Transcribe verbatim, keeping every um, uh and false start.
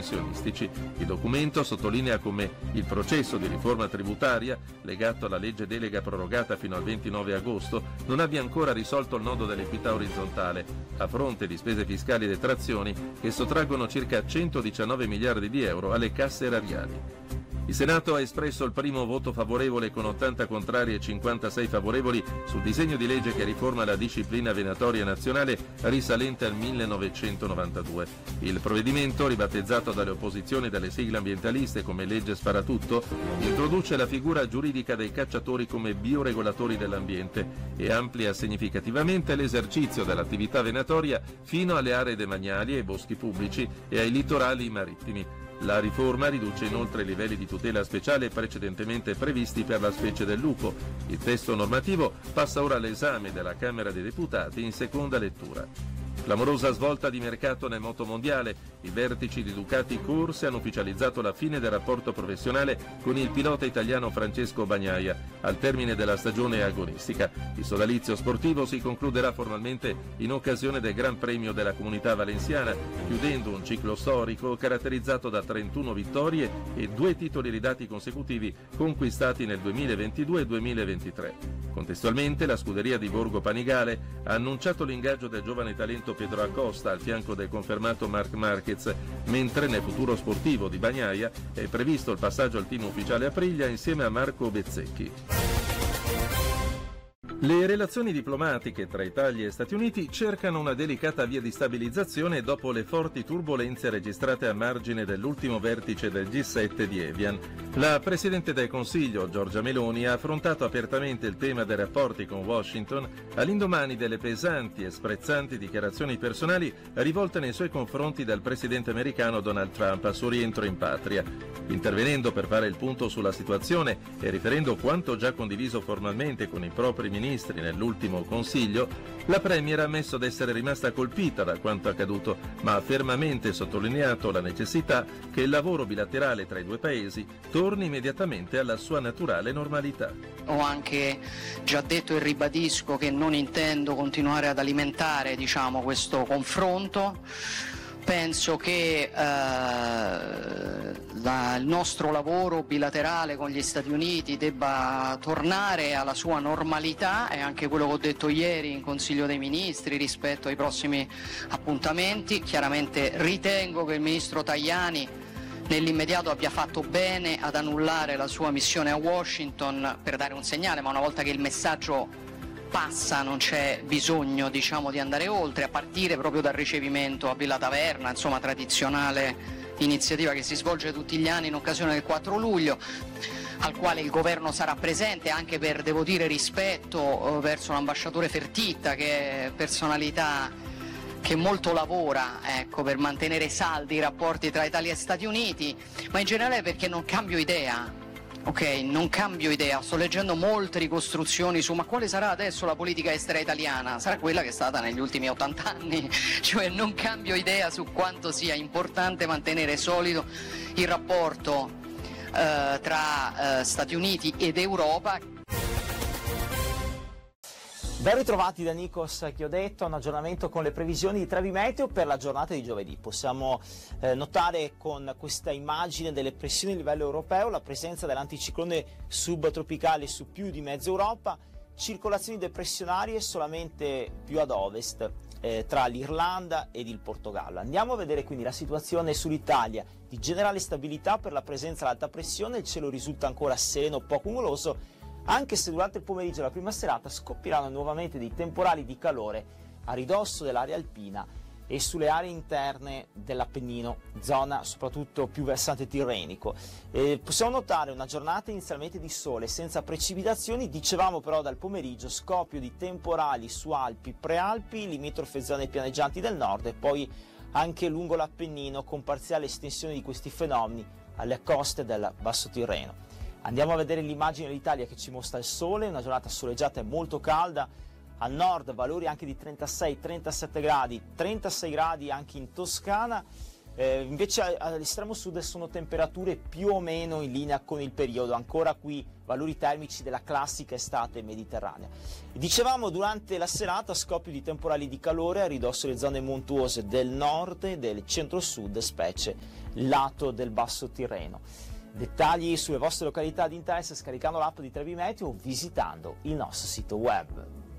pensionistici. Il documento sottolinea come il processo di riforma tributaria, legato alla legge delega prorogata fino al ventinove agosto, non abbia ancora risolto il nodo dell'equità orizzontale, a fronte di spese fiscali e detrazioni che sottraggono circa centodiciannove miliardi di euro alle casse erariali. Il Senato ha espresso il primo voto favorevole con ottanta contrari e cinquantasei favorevoli sul disegno di legge che riforma la disciplina venatoria nazionale risalente al millenovecentonovantadue. Il provvedimento, ribattezzato dalle opposizioni e dalle sigle ambientaliste come legge sparatutto, introduce la figura giuridica dei cacciatori come bioregolatori dell'ambiente e amplia significativamente l'esercizio dell'attività venatoria fino alle aree demaniali, ai boschi pubblici e ai litorali marittimi. La riforma riduce inoltre i livelli di tutela speciale precedentemente previsti per la specie del lupo. Il testo normativo passa ora all'esame della Camera dei Deputati in seconda lettura. Clamorosa svolta di mercato nel motomondiale. I vertici di Ducati Corse hanno ufficializzato la fine del rapporto professionale con il pilota italiano Francesco Bagnaia al termine della stagione agonistica. Il sodalizio sportivo si concluderà formalmente in occasione del Gran Premio della Comunità Valenziana, chiudendo un ciclo storico caratterizzato da trentuno vittorie e due titoli ridati consecutivi conquistati nel duemilaventidue e duemilaventitré. Contestualmente la scuderia di Borgo Panigale ha annunciato l'ingaggio del giovane talento Pedro Acosta al fianco del confermato Marc Marquez, mentre nel futuro sportivo di Bagnaia è previsto il passaggio al team ufficiale Aprilia insieme a Marco Bezzecchi. Le relazioni diplomatiche tra Italia e Stati Uniti cercano una delicata via di stabilizzazione dopo le forti turbolenze registrate a margine dell'ultimo vertice del G sette di Evian. La Presidente del Consiglio, Giorgia Meloni, ha affrontato apertamente il tema dei rapporti con Washington all'indomani delle pesanti e sprezzanti dichiarazioni personali rivolte nei suoi confronti dal Presidente americano Donald Trump a suo rientro in patria. Intervenendo per fare il punto sulla situazione e riferendo quanto già condiviso formalmente con i propri ministri nell'ultimo Consiglio, la Premier ha ammesso d'essere rimasta colpita da quanto accaduto, ma ha fermamente sottolineato la necessità che il lavoro bilaterale tra i due paesi torni immediatamente alla sua naturale normalità. Ho anche già detto e ribadisco che non intendo continuare ad alimentare, diciamo, questo confronto. Penso che eh, la, il nostro lavoro bilaterale con gli Stati Uniti debba tornare alla sua normalità, è anche quello che ho detto ieri in Consiglio dei Ministri rispetto ai prossimi appuntamenti. Chiaramente ritengo che il Ministro Tajani nell'immediato abbia fatto bene ad annullare la sua missione a Washington per dare un segnale, ma una volta che il messaggio passa non c'è bisogno, diciamo, di andare oltre, a partire proprio dal ricevimento a Villa Taverna, insomma tradizionale iniziativa che si svolge tutti gli anni in occasione del quattro luglio, al quale il governo sarà presente anche per, devo dire, rispetto eh, verso l'ambasciatore Fertitta, che è personalità che molto lavora, ecco, per mantenere saldi i rapporti tra Italia e Stati Uniti, ma in generale perché non cambio idea. Ok, non cambio idea, sto leggendo molte ricostruzioni su ma quale sarà adesso la politica estera italiana, sarà quella che è stata negli ultimi ottanta anni, cioè non cambio idea su quanto sia importante mantenere solido il rapporto eh, tra eh, Stati Uniti ed Europa. Ben ritrovati da Nikos Chiodetto, un aggiornamento con le previsioni di Trevi Meteo per la giornata di giovedì. Possiamo eh, notare con questa immagine delle pressioni a livello europeo la presenza dell'anticiclone subtropicale su più di mezza Europa, circolazioni depressionarie solamente più ad ovest eh, tra l'Irlanda ed il Portogallo. Andiamo a vedere quindi la situazione sull'Italia, di generale stabilità per la presenza dell'alta pressione, il cielo risulta ancora sereno, poco nuvoloso, anche se durante il pomeriggio e la prima serata scoppieranno nuovamente dei temporali di calore a ridosso dell'area alpina e sulle aree interne dell'Appennino, zona soprattutto più versante tirrenico. Eh, possiamo notare una giornata inizialmente di sole senza precipitazioni, dicevamo però dal pomeriggio scoppio di temporali su Alpi, Prealpi, limitrofe zone pianeggianti del nord e poi anche lungo l'Appennino con parziale estensione di questi fenomeni alle coste del Basso Tirreno. Andiamo a vedere l'immagine dell'Italia che ci mostra il sole, una giornata soleggiata e molto calda, al nord valori anche di trentasei trentasette gradi, trentasei gradi anche in Toscana, Eh, invece all'estremo sud sono temperature più o meno in linea con il periodo, ancora qui valori termici della classica estate mediterranea. Dicevamo durante la serata scoppio di temporali di calore a ridosso delle zone montuose del nord e del centro-sud, specie lato del Basso Tirreno. Dettagli sulle vostre località di interesse scaricando l'app di Trebi Meteo o visitando il nostro sito web.